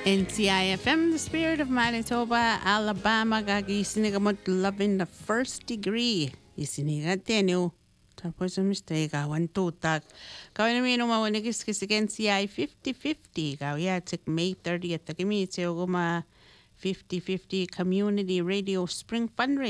NCIFM, the spirit of Manitoba, Alabama, gagi sinigamot love in the first degree. Isinigatenu. Tapos ang mistake, kawan tutak. Kawin namin umawanikis kasi NCI 50-50. Kawya, tik May 30th. Takimi, siyo guma 50-50 Community Radio Spring Fundraiser.